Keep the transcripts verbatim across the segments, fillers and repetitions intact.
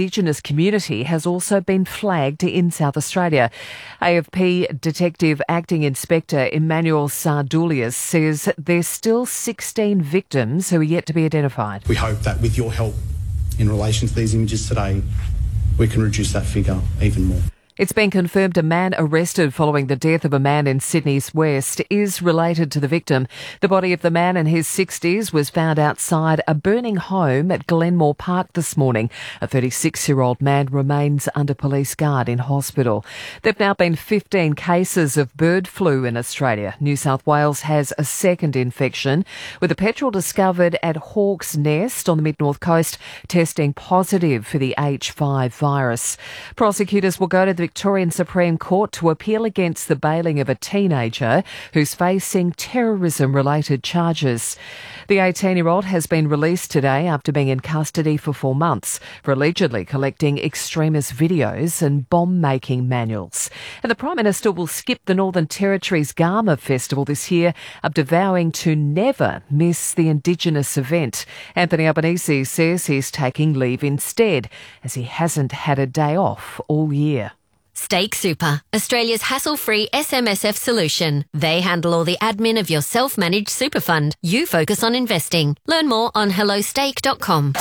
Indigenous community has also been flagged in South Australia. A F P Detective Acting Inspector Emmanuel Sardulius says there's still sixteen victims who are yet to be identified. We hope that with your help in relation to these images today, we can reduce that figure even more. It's been confirmed a man arrested following the death of a man in Sydney's West is related to the victim. The body of the man in his sixties was found outside a burning home at Glenmore Park this morning. A thirty-six-year-old man remains under police guard in hospital. There have now been fifteen cases of bird flu in Australia. New South Wales has a second infection, with a petrel discovered at Hawke's Nest on the mid-north coast testing positive for the H five virus. Prosecutors will go to the Victorian Supreme Court to appeal against the bailing of a teenager who's facing terrorism-related charges. The eighteen-year-old has been released today after being in custody for four months for allegedly collecting extremist videos and bomb-making manuals. And the Prime Minister will skip the Northern Territory's Garma Festival this year after vowing to never miss the Indigenous event. Anthony Albanese says he's taking leave instead, as he hasn't had a day off all year. Stake Super, Australia's hassle-free S M S F solution. They handle all the admin of your self-managed super fund. You focus on investing. Learn more on hello stake dot com.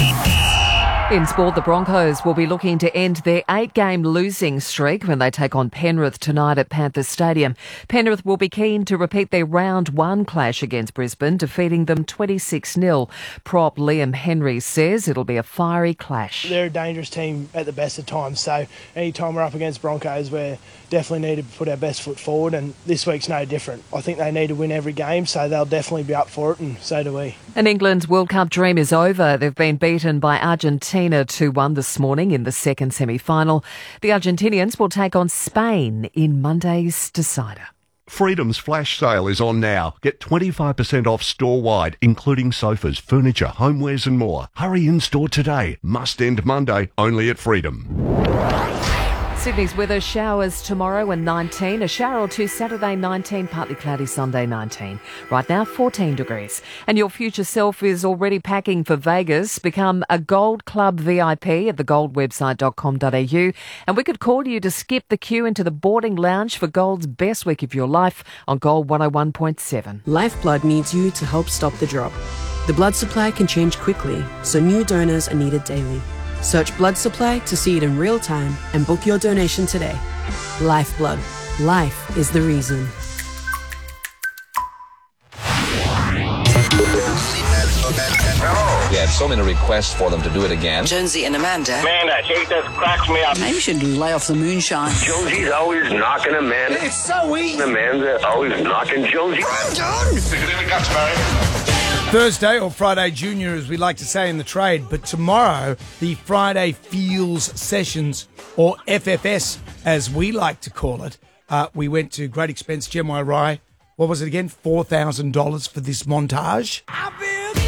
In sport, the Broncos will be looking to end their eight-game losing streak when they take on Penrith tonight at Panthers Stadium. Penrith will be keen to repeat their round one clash against Brisbane, defeating them twenty-six nil. Prop Liam Henry says it'll be a fiery clash. They're a dangerous team at the best of times, so any time we're up against Broncos, we definitely need to put our best foot forward, and this week's no different. I think they need to win every game, so they'll definitely be up for it, and so do we. And England's World Cup dream is over. They've been beaten by Argentina two one this morning in the second semi-final. The Argentinians will take on Spain in Monday's decider. Freedom's flash sale is on now. Get twenty-five percent off store-wide, including sofas, furniture, homewares and more. Hurry in store today. Must end Monday, only at Freedom. Sydney's weather: showers tomorrow and nineteen, a shower or two Saturday nineteen, partly cloudy Sunday nineteen. Right now fourteen degrees. And your future self is already packing for Vegas. Become a Gold Club V I P at the gold website dot com dot a u, and we could call you to skip the queue into the boarding lounge for Gold's best week of your life on Gold one oh one point seven. Lifeblood needs you to help stop the drop. The blood supply can change quickly, so new donors are needed daily. Search blood supply to see it in real time and book your donation today. Lifeblood. Life is the reason. We have so many requests for them to do it again. Jonesy and Amanda. Man, that shit just cracks me up. Maybe we should lay off the moonshine. Josie's always knocking Amanda. It's so easy. Amanda's always knocking Josie. I'm done. Stick it in the guts, Barry. Thursday, or Friday Junior, as we like to say in the trade, but tomorrow, the Friday Feels Sessions, or F F S, as we like to call it. Uh, we went to great expense, Gemini Rye. What was it again? four thousand dollars for this montage.